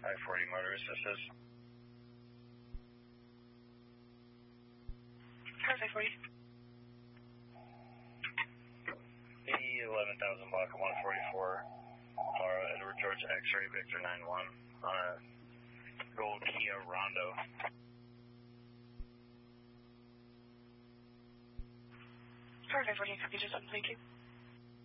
I-40 motorist, this is. How's I-40? The 11,000 block of 144, Edward George X-ray, Victor 91, on a gold Kia Rondo. How's I-40? Copy, just thank you.